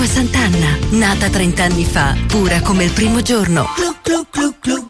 Acqua Sant'Anna, nata 30 anni fa, pura come il primo giorno. Glu, glu, glu, glu.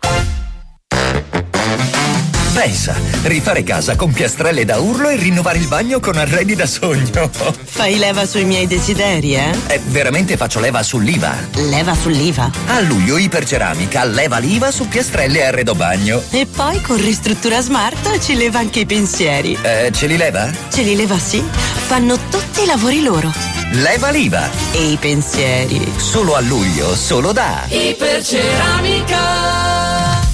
Pensa, rifare casa con piastrelle da urlo e rinnovare il bagno con arredi da sogno. Fai leva sui miei desideri, eh? Veramente faccio leva sull'IVA. Leva sull'IVA? A luglio Iperceramica leva l'IVA su piastrelle e arredo bagno. E poi con Ristruttura Smart ci leva anche i pensieri. Ce li leva? Ce li leva, sì. Fanno tutti i lavori loro. Leva l'IVA. E i pensieri. Solo a luglio, solo da Iperceramica.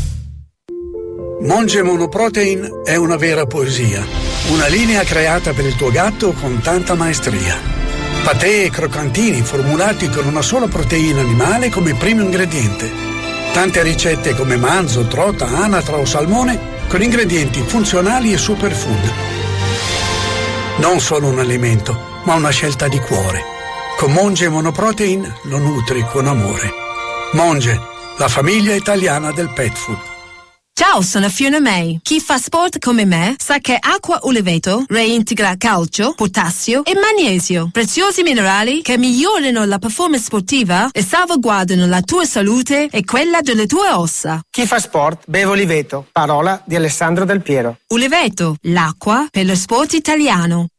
Monge Monoprotein è una vera poesia, una linea creata per il tuo gatto con tanta maestria. Patè e croccantini formulati con una sola proteina animale come primo ingrediente. Tante ricette come manzo, trota, anatra o salmone con ingredienti funzionali e superfood. Non solo un alimento, ma una scelta di cuore. Con Monge Monoprotein lo nutri con amore. Monge, la famiglia italiana del pet food. Ciao, sono Fiona May. Chi fa sport come me sa che Acqua Uliveto reintegra calcio, potassio e magnesio, preziosi minerali che migliorano la performance sportiva e salvaguardano la tua salute e quella delle tue ossa. Chi fa sport beve Uliveto, parola di Alessandro Del Piero. Uliveto, l'acqua per lo sport italiano.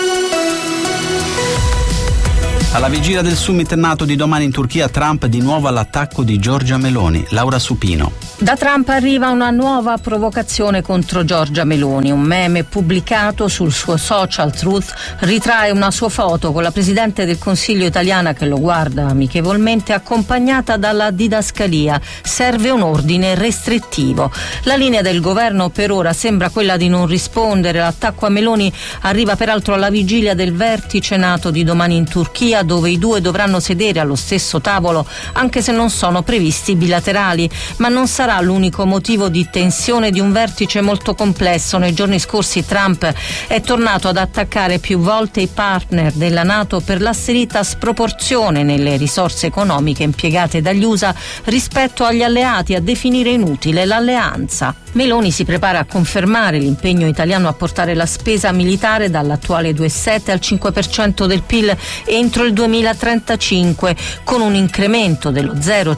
Alla vigilia del summit NATO di domani in Turchia, Trump di nuovo all'attacco di Giorgia Meloni. Laura Supino. Da Trump arriva una nuova provocazione contro Giorgia Meloni. Un meme pubblicato sul suo social Truth ritrae una sua foto con la Presidente del Consiglio italiana che lo guarda amichevolmente, accompagnata dalla didascalia: serve un ordine restrittivo. La linea del governo per ora sembra quella di non rispondere. L'attacco a Meloni arriva peraltro alla vigilia del vertice NATO di domani in Turchia, dove i due dovranno sedere allo stesso tavolo, anche se non sono previsti bilaterali. Ma non sarà l'unico motivo di tensione di un vertice molto complesso. Nei giorni scorsi Trump è tornato ad attaccare più volte i partner della NATO per l'asserita sproporzione nelle risorse economiche impiegate dagli USA rispetto agli alleati, a definire inutile l'alleanza. Meloni si prepara a confermare l'impegno italiano a portare la spesa militare dall'attuale 2,7 al 5% del PIL entro il 2035, con un incremento dello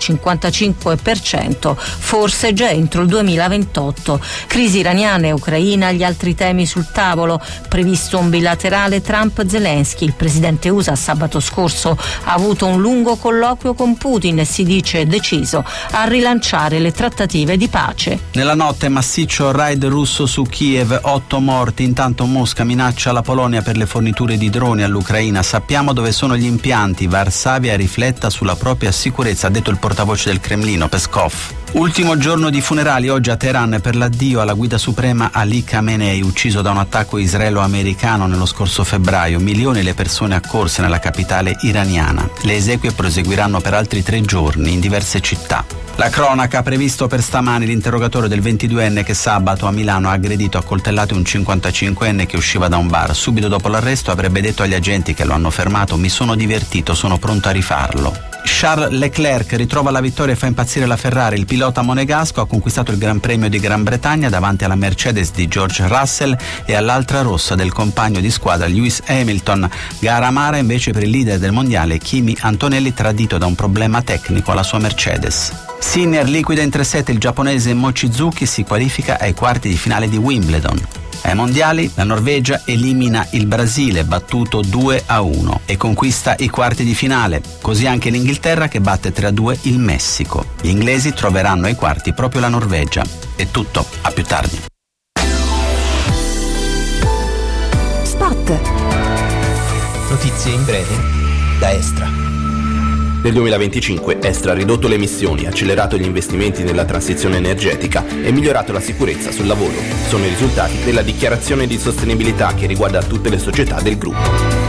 0,55%, forse già entro il 2028. Crisi iraniana e ucraina, gli altri temi sul tavolo. Previsto un bilaterale Trump-Zelensky. Il presidente USA sabato scorso ha avuto un lungo colloquio con Putin e si dice deciso a rilanciare le trattative di pace. Nella notte massiccio raid russo su Kiev, 8 morti. Intanto Mosca minaccia la Polonia per le forniture di droni all'Ucraina. Sappiamo dove sono gli impianti. Varsavia rifletta sulla propria sicurezza, ha detto il portavoce del Cremlino, Peskov. Ultimo giorno di funerali oggi a Teheran per l'addio alla guida suprema Ali Khamenei, ucciso da un attacco israelo-americano nello scorso febbraio. Milioni le persone accorse nella capitale iraniana. Le esequie proseguiranno per altri 3 giorni in diverse città. La cronaca: previsto per stamani l'interrogatorio del 22enne che sabato a Milano ha aggredito a coltellate un 55enne che usciva da un bar. Subito dopo l'arresto avrebbe detto agli agenti che lo hanno fermato: mi sono divertito, sono pronto a rifarlo. Charles Leclerc ritrova la vittoria e fa impazzire la Ferrari. Il pilota monegasco ha conquistato il Gran Premio di Gran Bretagna davanti alla Mercedes di George Russell e all'altra rossa del compagno di squadra Lewis Hamilton. Gara amara invece per il leader del mondiale Kimi Antonelli, tradito da un problema tecnico alla sua Mercedes. Sinner liquida in 3-7 il giapponese Mochizuki, si qualifica ai quarti di finale di Wimbledon. Ai mondiali la Norvegia elimina il Brasile, battuto 2-1, e conquista i quarti di finale. Così anche l'Inghilterra che batte 3-2 il Messico. Gli inglesi troveranno ai quarti proprio la Norvegia. È tutto, a più tardi. Spot. Notizie in breve da Estra. Nel 2025 Estra ha ridotto le emissioni, accelerato gli investimenti nella transizione energetica e migliorato la sicurezza sul lavoro. Sono i risultati della dichiarazione di sostenibilità che riguarda tutte le società del gruppo.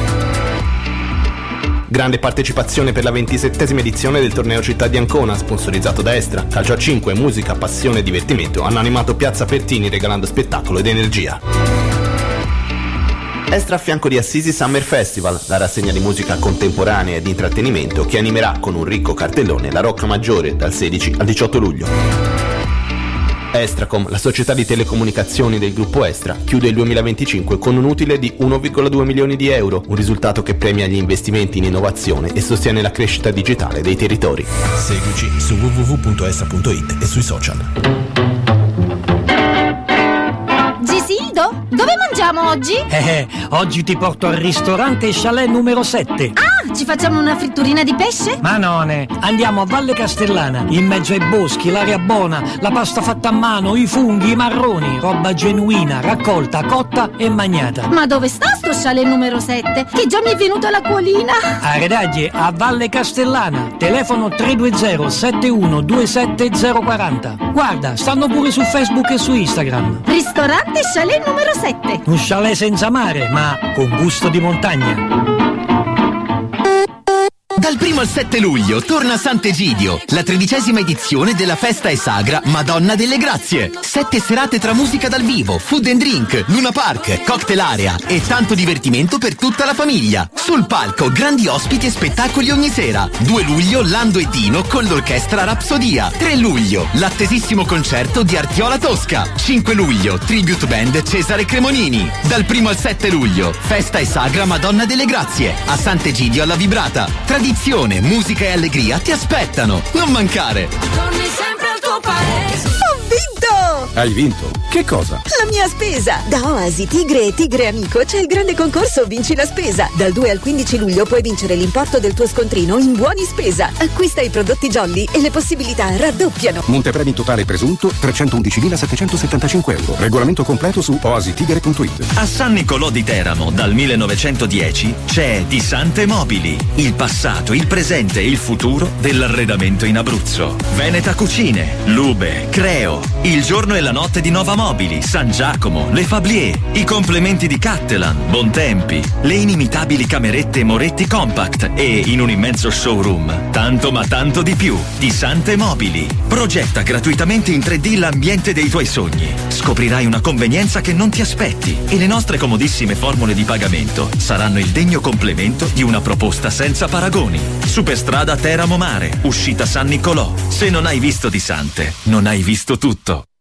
Grande partecipazione per la 27esima edizione del torneo Città di Ancona, sponsorizzato da Estra. Calcio a 5, musica, passione e divertimento hanno animato Piazza Pertini regalando spettacolo ed energia. Estra a fianco di Assisi Summer Festival, la rassegna di musica contemporanea e di intrattenimento che animerà con un ricco cartellone la Rocca Maggiore dal 16 al 18 luglio. Estracom, la società di telecomunicazioni del gruppo Estra, chiude il 2025 con un utile di 1,2 milioni di euro, un risultato che premia gli investimenti in innovazione e sostiene la crescita digitale dei territori. Seguici su www.estra.it e sui social. Gisildo, dove mangiamo oggi? Oggi ti porto al ristorante Chalet numero 7. Ah, ci facciamo una fritturina di pesce? Ma none, andiamo a Valle Castellana, in mezzo ai boschi, l'aria buona, la pasta fatta a mano, i funghi, i marroni, roba genuina, raccolta, cotta e magnata. Ma dove sta sto Chalet numero 7? Che già mi è venuta l'acquolina. Redaglie, a Valle Castellana, telefono 320 7127 040. Guarda, stanno pure su Facebook e su Instagram. Ristorante Chalet numero 7. Un chalet senza mare, ma con gusto di montagna. Dal 1 al 7 luglio torna Sant'Egidio, la 13ª edizione della festa e sagra Madonna delle Grazie. 7 serate tra musica dal vivo, food and drink, Luna Park, cocktail area e tanto divertimento per tutta la famiglia. Sul palco grandi ospiti e spettacoli ogni sera. 2 luglio Lando e Dino con l'orchestra Rapsodia. 3 luglio l'attesissimo concerto di Artiola Tosca. 5 luglio Tribute Band Cesare Cremonini. Dal 1 al 7 luglio festa e sagra Madonna delle Grazie a Sant'Egidio alla Vibrata. Tradizione, musica e allegria ti aspettano. Non mancare. Torni sempre al tuo paese. Ho vinto! Hai vinto? Che cosa? La mia spesa! Da Oasi, Tigre e Tigre Amico c'è il grande concorso Vinci la Spesa. Dal 2 al 15 luglio puoi vincere l'importo del tuo scontrino in buoni spesa. Acquista i prodotti Jolly e le possibilità raddoppiano. Montepremi totale presunto 311.775 euro. Regolamento completo su oasitigre.it. A San Nicolò di Teramo dal 1910 c'è Di Sante Mobili, il passato, il presente e il futuro dell'arredamento in Abruzzo. Veneta Cucine, Lube, Creo, il giorno e la notte di Nova Mobili, San Giacomo, Le Fablier, i complementi di Cattelan, Bontempi, le inimitabili camerette Moretti Compact e in un immenso showroom tanto ma tanto di più. Di Sante Mobili. Progetta gratuitamente in 3D l'ambiente dei tuoi sogni. Scoprirai una convenienza che non ti aspetti e le nostre comodissime formule di pagamento saranno il degno complemento di una proposta senza paragoni. Superstrada Teramo Mare, uscita San Nicolò. Se non hai visto Di Sante, non hai visto tutto.